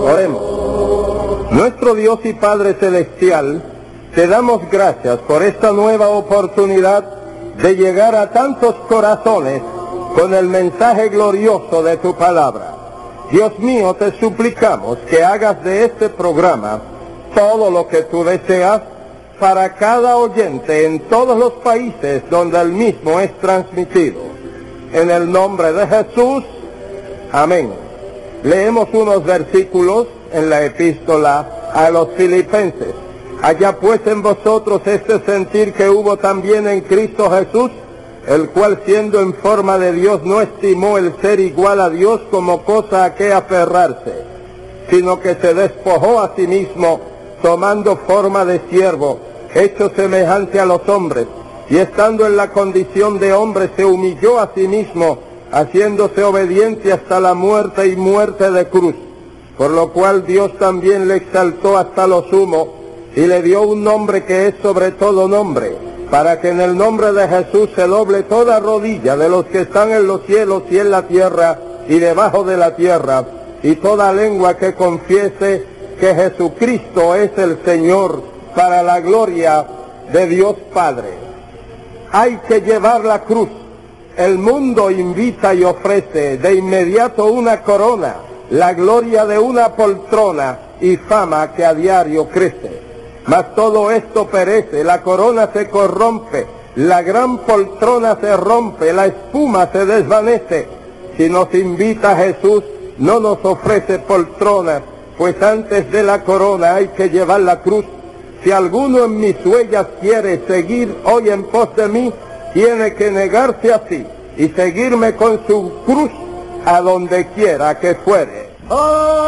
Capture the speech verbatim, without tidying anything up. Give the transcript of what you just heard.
Oremos. Nuestro Dios y Padre Celestial, te damos gracias por esta nueva oportunidad de llegar a tantos corazones con el mensaje glorioso de tu palabra. Dios mío, te suplicamos que hagas de este programa todo lo que tú deseas para cada oyente en todos los países donde el mismo es transmitido. En el nombre de Jesús, amén. Leemos unos versículos en la epístola a los Filipenses. Haya pues en vosotros este sentir que hubo también en Cristo Jesús, el cual siendo en forma de Dios no estimó el ser igual a Dios como cosa a que aferrarse, sino que se despojó a sí mismo, tomando forma de siervo, hecho semejante a los hombres, y estando en la condición de hombre se humilló a sí mismo, haciéndose obediente hasta la muerte y muerte de cruz, por lo cual Dios también le exaltó hasta lo sumo, y le dio un nombre que es sobre todo nombre, para que en el nombre de Jesús se doble toda rodilla de los que están en los cielos y en la tierra y debajo de la tierra, y toda lengua que confiese que Jesucristo es el Señor, para la gloria de Dios Padre. Hay que llevar la cruz. El mundo invita y ofrece de inmediato una corona, la gloria de una poltrona y fama que a diario crece. Mas todo esto perece, la corona se corrompe, la gran poltrona se rompe, la espuma se desvanece. Si nos invita Jesús, no nos ofrece poltronas, pues antes de la corona hay que llevar la cruz. Si alguno en mis huellas quiere seguir hoy en pos de mí, tiene que negarse a sí y seguirme con su cruz a donde quiera que fuere. ¡Oh!